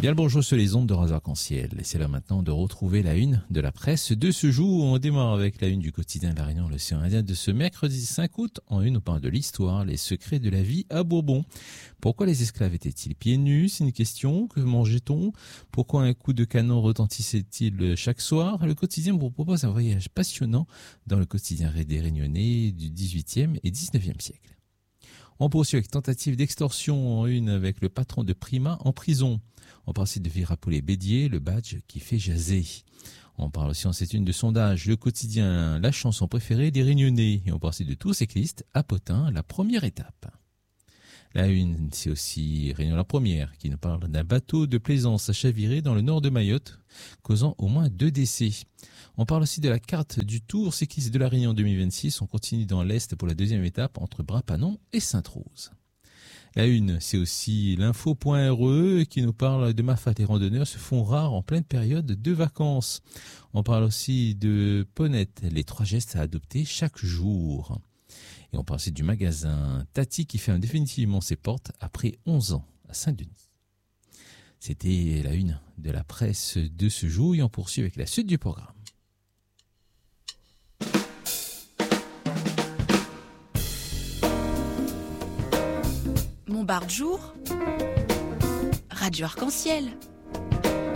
Bien le bonjour sur les ondes de Radio Arc-en-Ciel. Et c'est là maintenant de retrouver la une de la presse de ce jour. On démarre avec la une du quotidien La Réunion, l'Océan Indien de ce mercredi 5 août. En une, on parle de l'histoire, les secrets de la vie à Bourbon. Pourquoi les esclaves étaient-ils pieds nus? C'est une question. Que mangeait-on? Pourquoi un coup de canon retentissait-il chaque soir? Le quotidien vous propose un voyage passionnant dans le quotidien des Réunionnais du 18e et 19e siècle. On poursuit avec tentative d'extorsion en une avec le patron de Prima en prison. On parle aussi de Virapollet-Bédier, le badge qui fait jaser. On parle aussi en cette une de sondage, le quotidien, la chanson préférée des Réunionnais. Et on parle aussi de Tours cyclistes à Potin, la première étape. La une, c'est aussi Réunion la première, qui nous parle d'un bateau de plaisance à chavirer dans le nord de Mayotte, causant au moins 2 décès. On parle aussi de la carte du Tour cycliste de la Réunion 2026. On continue dans l'Est pour la deuxième étape entre Bras-Panon et Sainte-Rose. La une, c'est aussi l'info.re qui nous parle de Mafat. Les randonneurs se font rares en pleine période de vacances. On parle aussi de Ponette, les 3 gestes à adopter chaque jour. Et on parle aussi du magasin Tati qui ferme définitivement ses portes après 11 ans à Saint-Denis. C'était la une de la presse de ce jour et on poursuit avec la suite du programme. Mon bar de jour, Radio Arc-en-Ciel.